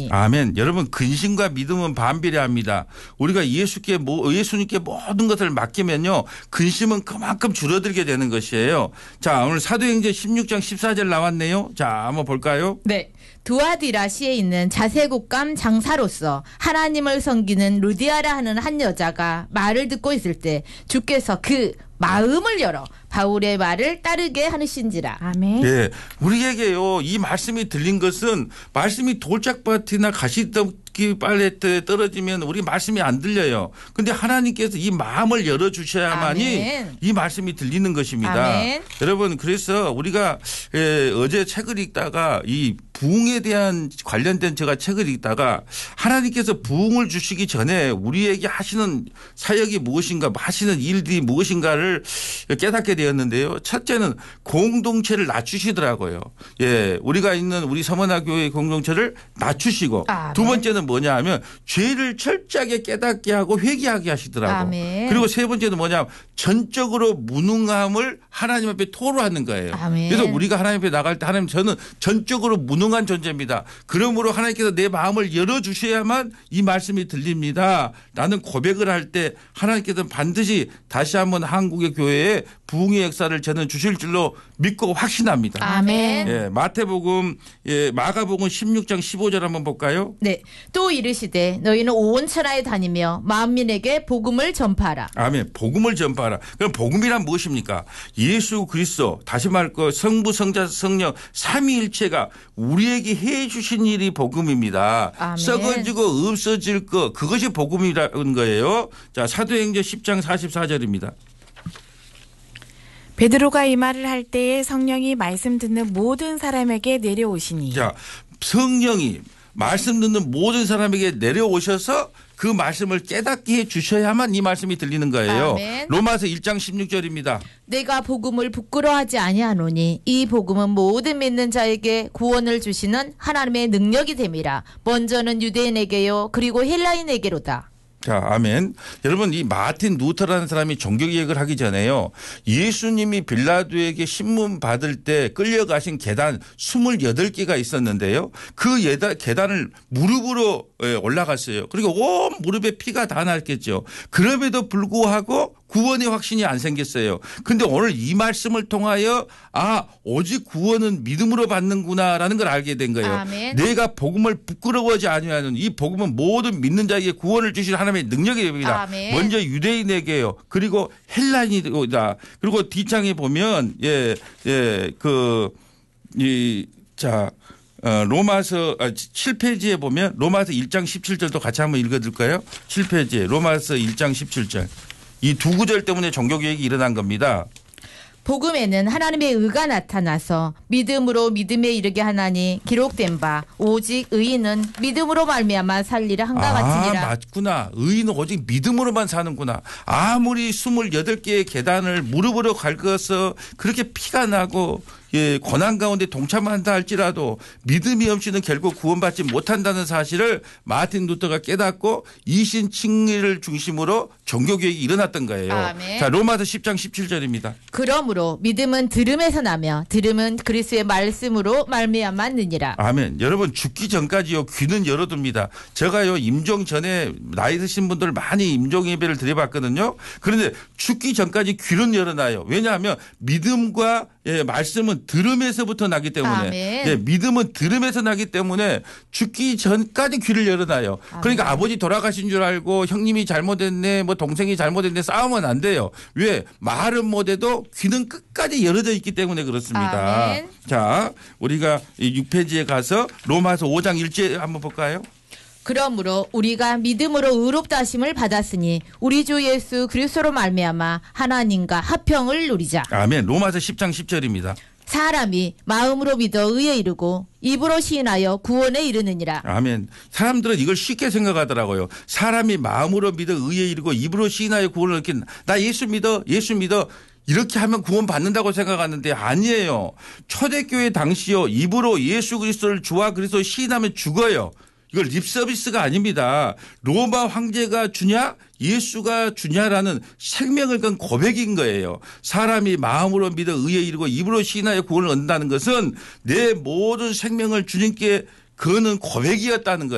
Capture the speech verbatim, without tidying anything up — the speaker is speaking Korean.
하나니. 아멘. 여러분 근심과 믿음은 반비례합니다. 우리가 예수께 예수님께 모든 것을 맡기면요. 근심은 그만큼 줄어들게 되는 것이에요. 자, 오늘 사도행전 십육 장 십사 절 나왔네요. 자, 한번 볼까요? 네. 두아디라시에 있는 자세국감 장사로서 하나님을 섬기는 루디아라 하는 한 여자가 말을 듣고 있을 때 주께서 그 마음을 열어 바울의 말을 따르게 하시는지라. 아멘. 예, 우리에게요 이 말씀이 들린 것은 말씀이 돌짝밭이나 가시떨기 빨래터에 떨어지면 우리 말씀이 안 들려요. 그런데 하나님께서 이 마음을 열어 주셔야만이 아멘. 이 말씀이 들리는 것입니다. 아멘. 여러분 그래서 우리가 예, 어제 책을 읽다가 이 부흥에 대한 관련된 제가 책을 읽다가 하나님께서 부흥을 주시기 전에 우리에게 하시는 사역이 무엇인가 하시는 일들이 무엇인가를 깨닫게 되었는데요. 첫째는 공동체를 낮추시더라고요. 예, 우리가 있는 우리 서머나 교회 공동체를 낮추시고 아, 두 번째는 뭐냐 하면 죄를 철저하게 깨닫게 하고 회개하게 하시더라고요. 아멘. 그리고 세 번째는 뭐냐 하면 전적으로 무능함을 하나님 앞에 토로하는 거예요. 아멘. 그래서 우리가 하나님 앞에 나갈 때 하나님 저는 전적으로 무능한 존재입니다. 그러므로 하나님께서 내 마음을 열어주셔야만 이 말씀이 들립니다. 라는 고백을 할 때 하나님께서는 반드시 다시 한번 한국의 교회에 부흥의 역사를 저는 주실 줄로 믿고 확신합니다. 아멘. 예, 마태복음, 예, 마가복음 십육 장 십오 절 한번 볼까요? 네. 또 이르시되 너희는 온 천하에 다니며 만민에게 복음을 전파하라. 아멘. 복음을 전파하라. 그럼 복음이란 무엇입니까? 예수 그리스도 다시 말할 거 성부 성자 성령 삼위일체가 우리에게 해 주신 일이 복음입니다. 아멘. 썩어지고 없어질 거 그것이 복음이라는 거예요. 자, 사도행전 십 장 사십사 절입니다. 베드로가 이 말을 할 때에 성령이 말씀 듣는 모든 사람에게 내려오시니. 자, 성령이 말씀 듣는 모든 사람에게 내려오셔서 그 말씀을 깨닫게 해 주셔야만 이 말씀이 들리는 거예요. 아멘. 로마서 일 장 십육 절입니다. 내가 복음을 부끄러워하지 아니하노니 이 복음은 모든 믿는 자에게 구원을 주시는 하나님의 능력이 됨이라. 먼저는 유대인에게요 그리고 헬라인에게로다. 자, 아멘. 여러분 이 마틴 루터라는 사람이 종교개혁을 하기 전에요. 예수님이 빌라도에게 신문 받을 때 끌려가신 계단 스물여덟 개가 있었는데요. 그 계단을 무릎으로 올라갔어요. 그리고 온 무릎에 피가 다 났겠죠. 그럼에도 불구하고 구원의 확신이 안 생겼어요. 그런데 오늘 이 말씀을 통하여 아 오직 구원은 믿음으로 받는구나라는 걸 알게 된 거예요. 아멘. 내가 복음을 부끄러워하지 아니하는 이 복음은 모든 믿는 자에게 구원을 주실 하나님의 능력이 됩니다. 아멘. 먼저 유대인에게요. 그리고 헬라인이다. 그리고 뒷장에 보면 예, 예, 그, 이, 자, 어, 로마서 아, 칠 페이지에 보면 로마서 일 장 십칠 절도 같이 한번 읽어드릴까요? 칠 페이지에 로마서 일 장 십칠 절. 이 두 구절 때문에 종교개혁이 일어난 겁니다. 복음에는 하나님의 의가 나타나서 믿음으로 믿음에 이르게 하나니 기록된 바 오직 의인은 믿음으로 말미암아 살리라 한가 같으니라. 아 맞구나. 의인은 오직 믿음으로만 사는구나. 아무리 스물여덟 개의 계단을 무릎으로 긁어서 그렇게 피가 나고 예, 고난 가운데 동참한다 할지라도 믿음이 없이는 결국 구원받지 못한다는 사실을 마틴 루터가 깨닫고 이신 칭의를 중심으로 종교개혁이 일어났던 거예요. 아멘. 자, 로마서 십 장 십칠 절입니다. 그러므로 믿음은 들음에서 나며 들음은 그리스도의 말씀으로 말미암았느니라. 아멘. 여러분 죽기 전까지요 귀는 열어둡니다. 제가요 임종 전에 나이 드신 분들 많이 임종 예배를 드려봤거든요. 그런데 죽기 전까지 귀는 열어놔요. 왜냐하면 믿음과 예, 말씀은 들음에서부터 나기 때문에 예, 믿음은 들음에서 나기 때문에 죽기 전까지 귀를 열어놔요. 아멘. 그러니까 아버지 돌아가신 줄 알고 형님이 잘못했네 뭐 동생이 잘못했네 싸우면 안 돼요. 왜? 말은 못해도 귀는 끝까지 열어져 있기 때문에 그렇습니다. 아멘. 자, 우리가 육 페이지에 가서 로마서 오 장 일 절 한번 볼까요? 그러므로 우리가 믿음으로 의롭다 하심을 받았으니 우리 주 예수 그리스도로 말미암아 하나님과 화평을 누리자. 아멘. 로마서 십 장 십 절입니다. 사람이 마음으로 믿어 의에 이르고 입으로 시인하여 구원에 이르느니라. 아멘. 사람들은 이걸 쉽게 생각하더라고요. 사람이 마음으로 믿어 의에 이르고 입으로 시인하여 구원을 얻긴 나 예수 믿어 예수 믿어 이렇게 하면 구원 받는다고 생각하는데 아니에요. 초대교회 당시요 입으로 예수 그리스도를 주와 그리스도 시인하면 죽어요. 이걸 립서비스가 아닙니다. 로마 황제가 주냐 예수가 주냐라는 생명을 건 고백인 거예요. 사람이 마음으로 믿어 의에 이르고 입으로 시인하여 구원을 얻는다는 것은 내 모든 생명을 주님께 거는 고백이었다는 거예요.